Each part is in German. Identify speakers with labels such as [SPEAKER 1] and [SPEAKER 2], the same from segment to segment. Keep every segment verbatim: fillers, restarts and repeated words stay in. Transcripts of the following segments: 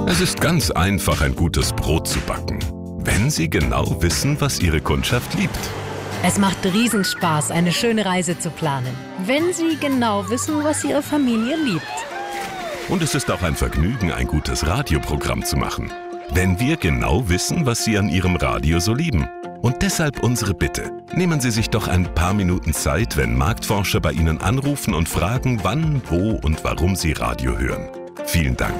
[SPEAKER 1] Es ist ganz einfach, ein gutes Brot zu backen, wenn Sie genau wissen, was Ihre Kundschaft liebt.
[SPEAKER 2] Es macht Riesenspaß, eine schöne Reise zu planen, wenn Sie genau wissen, was Ihre Familie liebt.
[SPEAKER 1] Und es ist auch ein Vergnügen, ein gutes Radioprogramm zu machen, wenn wir genau wissen, was Sie an Ihrem Radio so lieben. Und deshalb unsere Bitte. Nehmen Sie sich doch ein paar Minuten Zeit, wenn Marktforscher bei Ihnen anrufen und fragen, wann, wo und warum Sie Radio hören. Vielen Dank.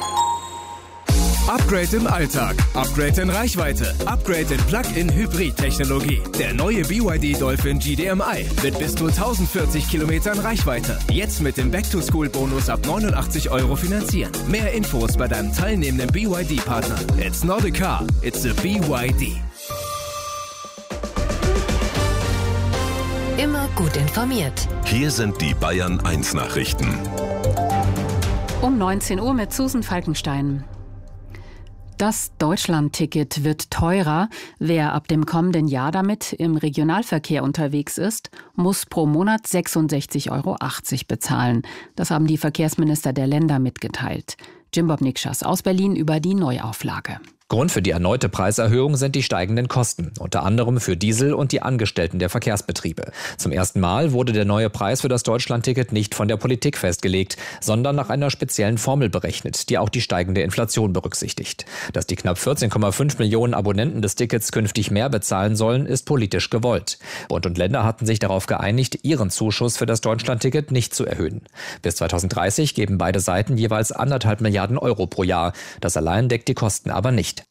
[SPEAKER 3] Upgrade im Alltag, Upgrade in Reichweite, Upgrade in Plug-in-Hybrid-Technologie. Der neue B Y D Dolphin G D M I mit bis zu tausendvierzig Kilometern Reichweite. Jetzt mit dem Back-to-School-Bonus ab neunundachtzig Euro finanzieren. Mehr Infos bei deinem teilnehmenden B Y D-Partner. It's not a car, it's a B Y D.
[SPEAKER 2] Immer gut informiert.
[SPEAKER 1] Hier sind die Bayern eins Nachrichten.
[SPEAKER 4] Um neunzehn Uhr mit Susan Falkenstein. Das Deutschland-Ticket wird teurer. Wer ab dem kommenden Jahr damit im Regionalverkehr unterwegs ist, muss pro Monat sechsundsechzig Euro achtzig bezahlen. Das haben die Verkehrsminister der Länder mitgeteilt. Jim Bob Nikschas aus Berlin über die Neuauflage.
[SPEAKER 5] Grund für die erneute Preiserhöhung sind die steigenden Kosten, unter anderem für Diesel und die Angestellten der Verkehrsbetriebe. Zum ersten Mal wurde der neue Preis für das Deutschlandticket nicht von der Politik festgelegt, sondern nach einer speziellen Formel berechnet, die auch die steigende Inflation berücksichtigt. Dass die knapp vierzehn Komma fünf Millionen Abonnenten des Tickets künftig mehr bezahlen sollen, ist politisch gewollt. Bund und Länder hatten sich darauf geeinigt, ihren Zuschuss für das Deutschlandticket nicht zu erhöhen. Bis zweitausenddreißig geben beide Seiten jeweils anderthalb Milliarden Euro pro Jahr. Das allein deckt die Kosten aber nicht.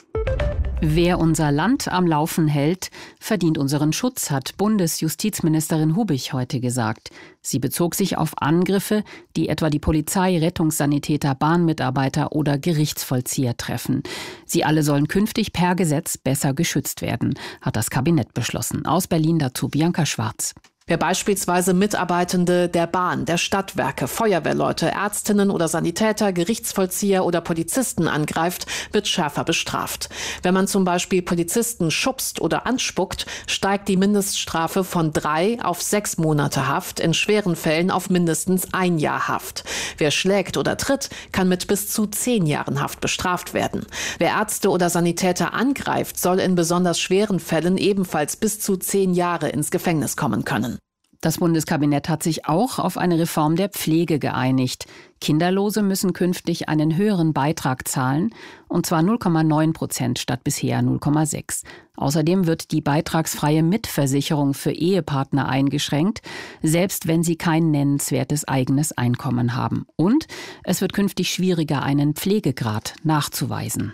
[SPEAKER 4] Wer unser Land am Laufen hält, verdient unseren Schutz, hat Bundesjustizministerin Hubich heute gesagt. Sie bezog sich auf Angriffe, die etwa die Polizei, Rettungssanitäter, Bahnmitarbeiter oder Gerichtsvollzieher treffen. Sie alle sollen künftig per Gesetz besser geschützt werden, hat das Kabinett beschlossen. Aus Berlin dazu Bianca Schwarz.
[SPEAKER 6] Wer beispielsweise Mitarbeitende der Bahn, der Stadtwerke, Feuerwehrleute, Ärztinnen oder Sanitäter, Gerichtsvollzieher oder Polizisten angreift, wird schärfer bestraft. Wenn man zum Beispiel Polizisten schubst oder anspuckt, steigt die Mindeststrafe von drei auf sechs Monate Haft, in schweren Fällen auf mindestens ein Jahr Haft. Wer schlägt oder tritt, kann mit bis zu zehn Jahren Haft bestraft werden. Wer Ärzte oder Sanitäter angreift, soll in besonders schweren Fällen ebenfalls bis zu zehn Jahre ins Gefängnis kommen können.
[SPEAKER 4] Das Bundeskabinett hat sich auch auf eine Reform der Pflege geeinigt. Kinderlose müssen künftig einen höheren Beitrag zahlen, und zwar null Komma neun Prozent statt bisher null Komma sechs. Außerdem wird die beitragsfreie Mitversicherung für Ehepartner eingeschränkt, selbst wenn sie kein nennenswertes eigenes Einkommen haben. Und es wird künftig schwieriger, einen Pflegegrad nachzuweisen.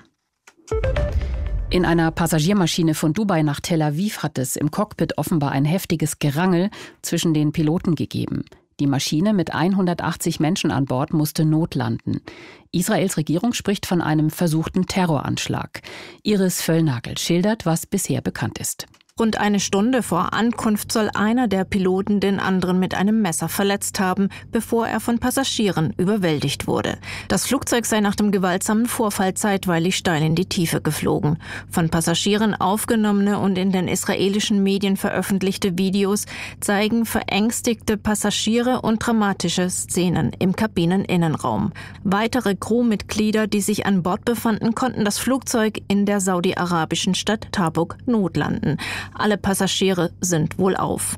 [SPEAKER 4] In einer Passagiermaschine von Dubai nach Tel Aviv hat es im Cockpit offenbar ein heftiges Gerangel zwischen den Piloten gegeben. Die Maschine mit hundertachtzig Menschen an Bord musste notlanden. Israels Regierung spricht von einem versuchten Terroranschlag. Iris Völlnagel schildert, was bisher bekannt ist.
[SPEAKER 7] Rund eine Stunde vor Ankunft soll einer der Piloten den anderen mit einem Messer verletzt haben, bevor er von Passagieren überwältigt wurde. Das Flugzeug sei nach dem gewaltsamen Vorfall zeitweilig steil in die Tiefe geflogen. Von Passagieren aufgenommene und in den israelischen Medien veröffentlichte Videos zeigen verängstigte Passagiere und dramatische Szenen im Kabineninnenraum. Weitere Crewmitglieder, die sich an Bord befanden, konnten das Flugzeug in der saudi-arabischen Stadt Tabuk notlanden. Alle Passagiere sind wohlauf.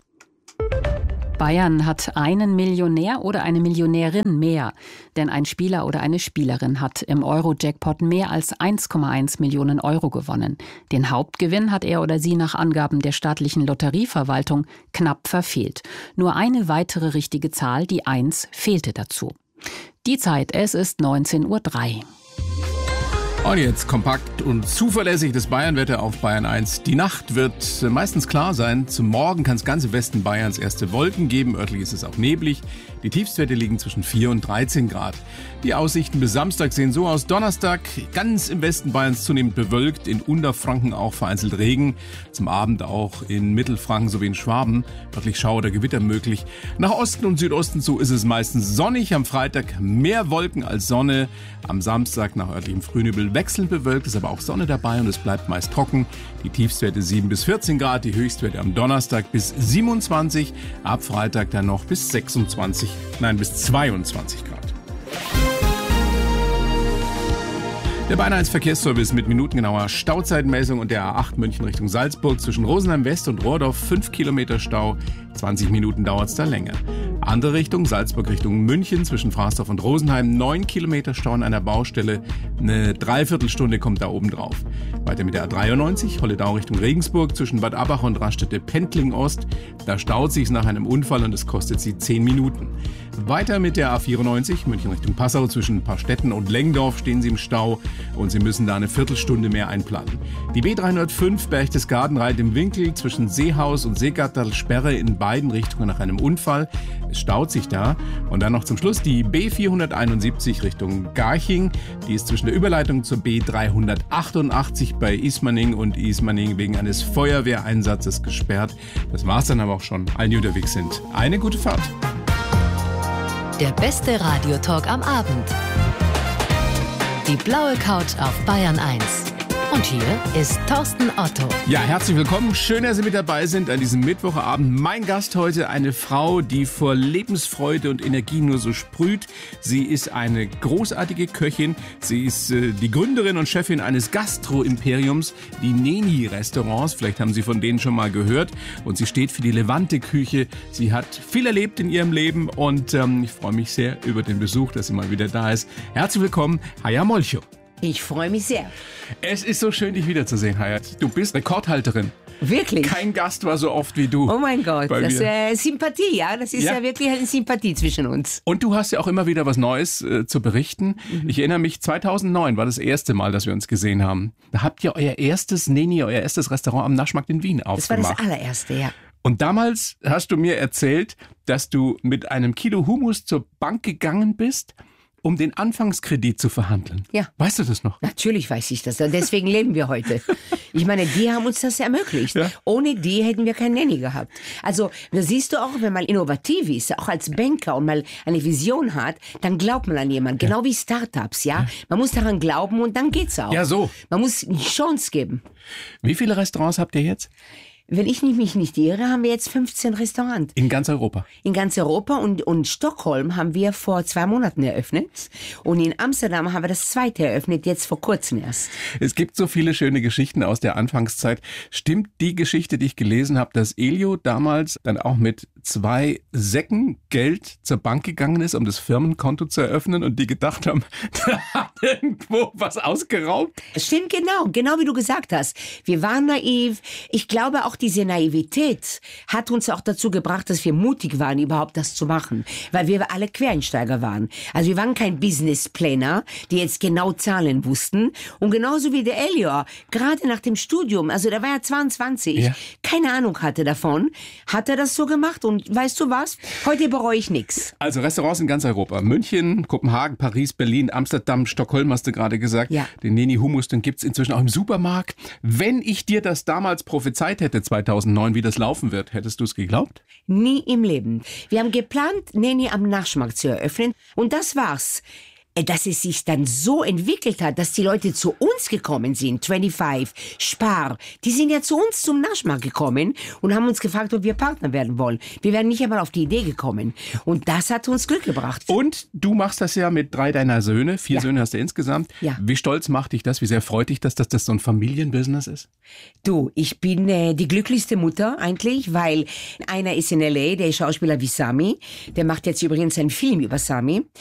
[SPEAKER 4] Bayern hat einen Millionär oder eine Millionärin mehr. Denn ein Spieler oder eine Spielerin hat im Euro-Jackpot mehr als eins Komma eins Millionen Euro gewonnen. Den Hauptgewinn hat er oder sie nach Angaben der staatlichen Lotterieverwaltung knapp verfehlt. Nur eine weitere richtige Zahl, die eins, fehlte dazu. Die Zeit, es ist neunzehn Uhr drei.
[SPEAKER 8] Und jetzt kompakt und zuverlässig das Bayernwetter auf Bayern eins. Die Nacht wird meistens klar sein. Zum Morgen kann es ganz im Westen Bayerns erste Wolken geben. Örtlich ist es auch neblig. Die Tiefstwerte liegen zwischen vier und dreizehn Grad. Die Aussichten bis Samstag sehen so aus. Donnerstag ganz im Westen Bayerns zunehmend bewölkt. In Unterfranken auch vereinzelt Regen. Zum Abend auch in Mittelfranken sowie in Schwaben. Örtlich Schauer oder Gewitter möglich. Nach Osten und Südosten so ist es meistens sonnig. Am Freitag mehr Wolken als Sonne. Am Samstag nach örtlichem Frühnebel wechselnd bewölkt, ist aber auch Sonne dabei und es bleibt meist trocken. Die Tiefstwerte sieben bis vierzehn Grad, die Höchstwerte am Donnerstag bis siebenundzwanzig, ab Freitag dann noch bis sechsundzwanzig, nein bis zweiundzwanzig Grad. Der Bayern eins Verkehrsservice mit minutengenauer Stauzeitmessung und der A acht München Richtung Salzburg zwischen Rosenheim West und Rohrdorf fünf Kilometer Stau, zwanzig Minuten dauert es da länger. Andere Richtung, Salzburg Richtung München zwischen Fraßdorf und Rosenheim, neun Kilometer Stau an einer Baustelle, eine Dreiviertelstunde kommt da oben drauf. Weiter mit der A dreiundneunzig, Holledau Richtung Regensburg zwischen Bad Abach und Raststätte Pendling Ost, da staut sich's nach einem Unfall und es kostet sie zehn Minuten. Weiter mit der A vierundneunzig, München Richtung Passau zwischen Paarstetten und Lengdorf stehen Sie im Stau und Sie müssen da eine Viertelstunde mehr einplanen. Die B dreihundertfünf Berchtesgaden-Reit im Winkel zwischen Seehaus und Seegatterl Sperre in beiden Richtungen nach einem Unfall. Es staut sich da. Und dann noch zum Schluss die B vierhunderteinundsiebzig Richtung Garching. Die ist zwischen der Überleitung zur B dreihundertachtundachtzig bei Ismaning und Ismaning wegen eines Feuerwehreinsatzes gesperrt. Das war's dann aber auch schon. Allen, die unterwegs sind, eine gute Fahrt.
[SPEAKER 2] Der beste Radiotalk am Abend. Die blaue Couch auf Bayern eins. Und hier ist Thorsten Otto.
[SPEAKER 8] Ja, herzlich willkommen. Schön, dass Sie mit dabei sind an diesem Mittwochabend. Mein Gast heute, eine Frau, die vor Lebensfreude und Energie nur so sprüht. Sie ist eine großartige Köchin. Sie ist äh, die Gründerin und Chefin eines Gastro-Imperiums, die Neni-Restaurants. Vielleicht haben Sie von denen schon mal gehört. Und sie steht für die Levante-Küche. Sie hat viel erlebt in ihrem Leben und ähm, ich freue mich sehr über den Besuch, dass sie mal wieder da ist. Herzlich willkommen, Haya Molcho.
[SPEAKER 9] Ich freue mich sehr.
[SPEAKER 8] Es ist so schön, dich wiederzusehen, Hayat. Du bist Rekordhalterin.
[SPEAKER 9] Wirklich?
[SPEAKER 8] Kein Gast war so oft wie du.
[SPEAKER 9] Oh mein Gott, das ist äh, Sympathie, ja. Das ist ja. ja wirklich eine Sympathie zwischen uns.
[SPEAKER 8] Und du hast ja auch immer wieder was Neues äh, zu berichten. Mhm. Ich erinnere mich, zweitausendneun war das erste Mal, dass wir uns gesehen haben. Da habt ihr euer erstes Neni, euer erstes Restaurant am Naschmarkt in Wien aufgemacht.
[SPEAKER 9] Das war das allererste, ja.
[SPEAKER 8] Und damals hast du mir erzählt, dass du mit einem Kilo Hummus zur Bank gegangen bist, um den Anfangskredit zu verhandeln.
[SPEAKER 9] Ja.
[SPEAKER 8] Weißt du das noch?
[SPEAKER 9] Natürlich weiß ich das. Deswegen leben wir heute. Ich meine, die haben uns das ermöglicht. Ja. Ohne die hätten wir kein Nanny gehabt. Also, da siehst du auch, wenn man innovativ ist, auch als Banker und mal eine Vision hat, dann glaubt man an jemanden. Genau ja. wie Startups, ja? ja. Man muss daran glauben und dann geht's auch.
[SPEAKER 8] Ja, so.
[SPEAKER 9] Man muss eine Chance geben.
[SPEAKER 8] Wie viele Restaurants habt ihr jetzt?
[SPEAKER 9] Wenn ich mich nicht irre, haben wir jetzt fünfzehn Restaurants.
[SPEAKER 8] In ganz Europa?
[SPEAKER 9] In ganz Europa und, und Stockholm haben wir vor zwei Monaten eröffnet. Und in Amsterdam haben wir das zweite eröffnet, jetzt vor kurzem erst.
[SPEAKER 8] Es gibt so viele schöne Geschichten aus der Anfangszeit. Stimmt die Geschichte, die ich gelesen habe, dass Elio damals dann auch mit zwei Säcken Geld zur Bank gegangen ist, um das Firmenkonto zu eröffnen und die gedacht haben, da hat irgendwo was ausgeraubt?
[SPEAKER 9] Stimmt, genau. Genau wie du gesagt hast. Wir waren naiv. Ich glaube auch, diese Naivität hat uns auch dazu gebracht, dass wir mutig waren, überhaupt das zu machen. Weil wir alle Quereinsteiger waren. Also wir waren kein Businessplaner, die jetzt genau Zahlen wussten. Und genauso wie der Elio, gerade nach dem Studium, also da war er zweiundzwanzig, ja. keine Ahnung hatte davon, hat er das so gemacht. Und weißt du was? Heute bereue ich nichts.
[SPEAKER 8] Also Restaurants in ganz Europa. München, Kopenhagen, Paris, Berlin, Amsterdam, Stockholm hast du gerade gesagt.
[SPEAKER 9] Ja.
[SPEAKER 8] Den Neni Hummus, den gibt's inzwischen auch im Supermarkt. Wenn ich dir das damals prophezeit hätte, zweitausendneun, wie das laufen wird, hättest du es geglaubt?
[SPEAKER 9] Nie im Leben. Wir haben geplant, Neni am Naschmarkt zu eröffnen und das war's. Dass es sich dann so entwickelt hat, dass die Leute zu uns gekommen sind, fünfundzwanzig, Spar, die sind ja zu uns zum Naschmarkt gekommen und haben uns gefragt, ob wir Partner werden wollen. Wir wären nicht einmal auf die Idee gekommen. Und das hat uns Glück gebracht.
[SPEAKER 8] Und du machst das ja mit drei deiner Söhne. Vier ja. Söhne hast du insgesamt.
[SPEAKER 9] Ja.
[SPEAKER 8] Wie stolz macht dich das? Wie sehr freut dich das, dass das so ein Familienbusiness ist?
[SPEAKER 9] Du, ich bin äh, die glücklichste Mutter eigentlich, weil einer ist in L A, der ist Schauspieler wie Sami. Der macht jetzt übrigens einen Film über Sami.